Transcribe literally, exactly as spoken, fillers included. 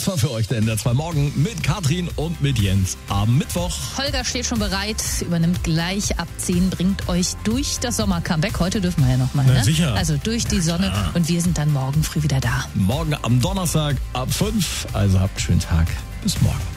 Das war für euch der N D R zwei Morgen mit Katrin und mit Jens am Mittwoch. Holger steht schon bereit, übernimmt gleich ab zehn, bringt euch durch das Sommer-Comeback. Heute dürfen wir ja nochmal, ne? Sicher. Also durch die Sonne klar. und wir sind dann morgen früh wieder da. Morgen am Donnerstag ab fünf. Also habt einen schönen Tag. Bis morgen.